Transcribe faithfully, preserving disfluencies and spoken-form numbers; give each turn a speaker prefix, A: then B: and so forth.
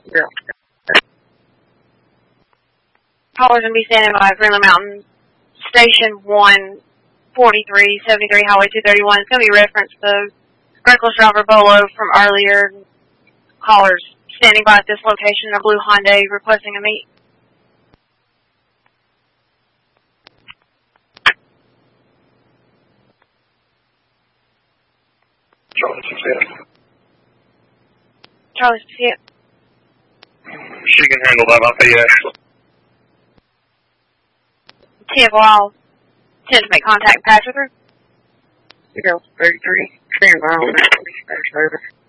A: Yeah.
B: Caller's going to be standing by Greenland Mountain Station one forty-three seventy-three Highway two thirty-one. It's going to be referenced to reckless driver Bolo from earlier. Caller's standing by at this location, a blue Hyundai, requesting a meet.
A: Charlie Pacific.
B: Charlie Pacific.
A: She can handle that off the uh,
B: ten while tend to make contact and pass with her.
A: zero thirty-three, transfer on that service.